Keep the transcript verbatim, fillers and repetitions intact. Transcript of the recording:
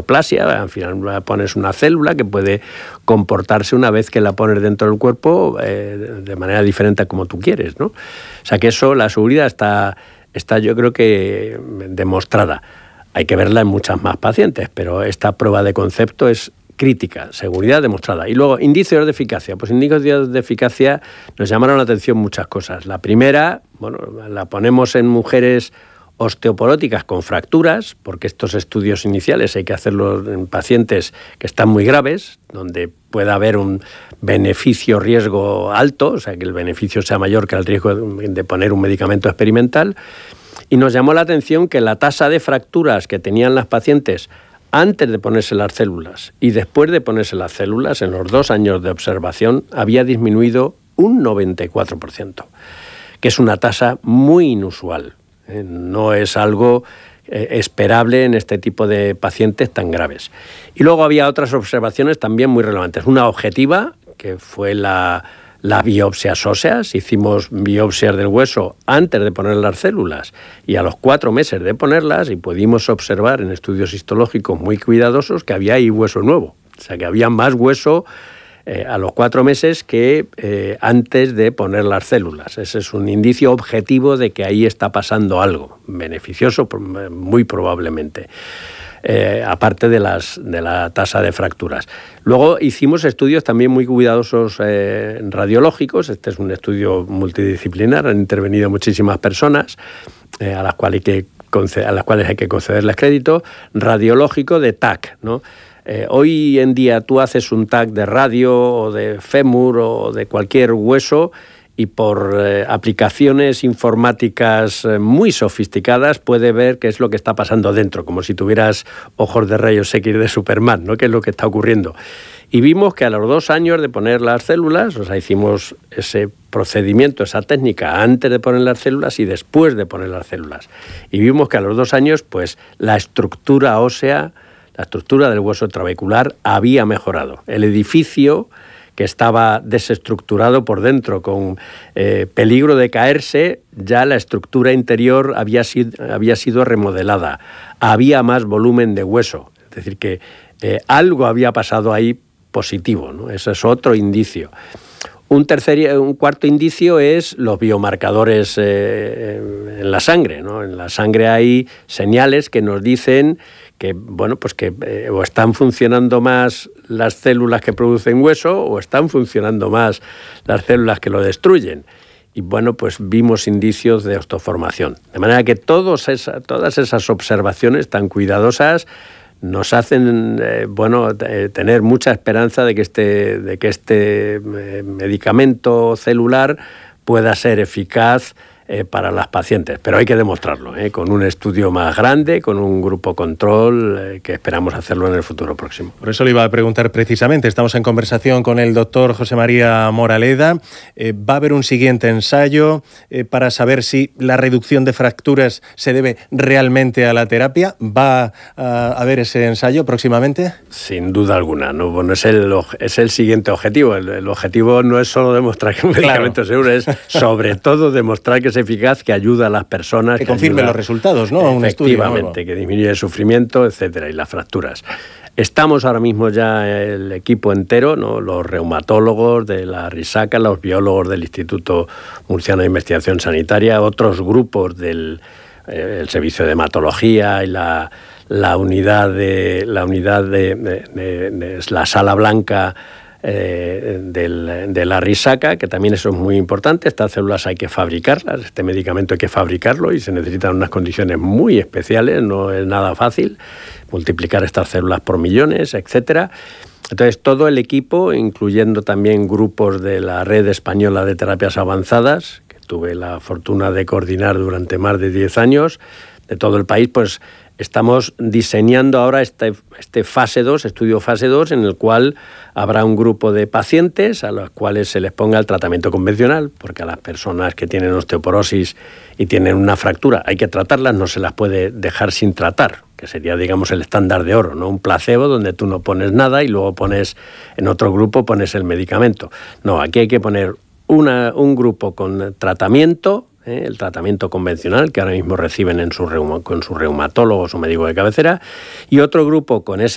neoplasia, al final pones una célula que puede comportarse una vez que la pones dentro del cuerpo eh, de manera diferente a como tú quieres, ¿no? O sea que eso, la seguridad está, está yo creo que demostrada. Hay que verla en muchas más pacientes, pero esta prueba de concepto es crítica, seguridad demostrada. Y luego, indicios de eficacia. Pues indicios de eficacia nos llamaron la atención muchas cosas. La primera, bueno, la ponemos en mujeres osteoporóticas con fracturas, porque estos estudios iniciales hay que hacerlos en pacientes que están muy graves, donde pueda haber un beneficio-riesgo alto, o sea, que el beneficio sea mayor que el riesgo de poner un medicamento experimental. Y nos llamó la atención que la tasa de fracturas que tenían las pacientes antes de ponerse las células y después de ponerse las células, en los dos años de observación, había disminuido un noventa y cuatro por ciento, que es una tasa muy inusual. ¿eh? No es algo eh, esperable en este tipo de pacientes tan graves. Y luego había otras observaciones también muy relevantes. Una objetiva, que fue la... las biopsias óseas. Hicimos biopsias del hueso antes de poner las células y a los cuatro meses de ponerlas, y pudimos observar en estudios histológicos muy cuidadosos que había ahí hueso nuevo. O sea, que había más hueso eh, a los cuatro meses que eh, antes de poner las células. Ese es un indicio objetivo de que ahí está pasando algo beneficioso, muy probablemente. Eh, aparte de, las, de la tasa de fracturas. Luego hicimos estudios también muy cuidadosos eh, radiológicos. Este es un estudio multidisciplinar, han intervenido muchísimas personas eh, a, las cuales hay que conceder, a las cuales hay que concederles crédito, radiológico de T A C, ¿no? Eh, hoy en día tú haces un T A C de radio o de fémur o de cualquier hueso y por eh, aplicaciones informáticas eh, muy sofisticadas puede ver qué es lo que está pasando dentro, como si tuvieras ojos de rayos X de Superman, ¿no? Qué es lo que está ocurriendo. Y vimos que a los dos años de poner las células, o sea, hicimos ese procedimiento, esa técnica antes de poner las células y después de poner las células. Y vimos que a los dos años, pues, la estructura ósea, la estructura del hueso trabecular había mejorado. El edificio, que estaba desestructurado por dentro, con eh, peligro de caerse, ya la estructura interior había sido, había sido remodelada. Había más volumen de hueso. Es decir, que eh, algo había pasado ahí positivo, ¿no? Ese es otro indicio. Un, tercer, un cuarto indicio es los biomarcadores eh, en la sangre, ¿no? En la sangre hay señales que nos dicen que, bueno, pues que eh, o están funcionando más las células que producen hueso o están funcionando más las células que lo destruyen. Y bueno, pues vimos indicios de osteoformación. De manera que todos esa, todas esas observaciones tan cuidadosas nos hacen eh, bueno, eh, tener mucha esperanza de que este, de que este eh, medicamento celular pueda ser eficaz Eh, para las pacientes, pero hay que demostrarlo, ¿eh? Con un estudio más grande, con un grupo control, eh, que esperamos hacerlo en el futuro próximo. Por eso le iba a preguntar precisamente, estamos en conversación con el doctor José María Moraleda, eh, va a haber un siguiente ensayo eh, para saber si la reducción de fracturas se debe realmente a la terapia. ¿Va a haber ese ensayo próximamente? Sin duda alguna, ¿no? Bueno, es el, es el siguiente objetivo. El, el objetivo no es solo demostrar que un medicamento es seguro, es sobre todo demostrar que es eficaz, que ayuda a las personas. Que, que confirme los resultados, ¿no? Un estudio. Efectivamente, que disminuye el sufrimiento, etcétera, y las fracturas. Estamos ahora mismo ya el equipo entero, ¿no? Los reumatólogos de la RISACA, los biólogos del Instituto Murciano de Investigación Sanitaria, otros grupos del eh, el servicio de hematología y la, la unidad de la unidad de, de, de, de la sala blanca Eh, del, de la RISACA, que también eso es muy importante. Estas células hay que fabricarlas, este medicamento hay que fabricarlo y se necesitan unas condiciones muy especiales, no es nada fácil multiplicar estas células por millones, etcétera. Entonces todo el equipo, incluyendo también grupos de la Red Española de Terapias Avanzadas, que tuve la fortuna de coordinar durante más de diez años, de todo el país, pues estamos diseñando ahora este, este fase dos, estudio fase dos, en el cual habrá un grupo de pacientes a los cuales se les ponga el tratamiento convencional, porque a las personas que tienen osteoporosis y tienen una fractura hay que tratarlas, no se las puede dejar sin tratar, que sería, digamos, el estándar de oro, ¿no? Un placebo donde tú no pones nada y luego pones, en otro grupo pones el medicamento. No, aquí hay que poner una, un grupo con tratamiento, ¿eh? El tratamiento convencional que ahora mismo reciben en su reuma, con su reumatólogo o su médico de cabecera, y otro grupo con ese